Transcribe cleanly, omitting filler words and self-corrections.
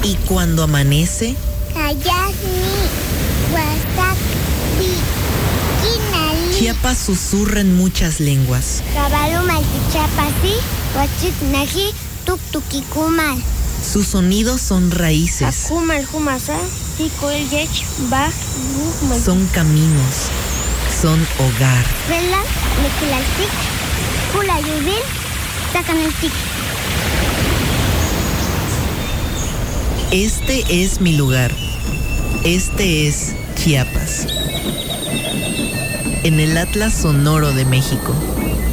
Y cuando amanece, Chiapas susurra en muchas lenguas. Sus sonidos son raíces. Son caminos. Son hogar. Este es mi lugar. Este es Chiapas. En el Atlas Sonoro de México.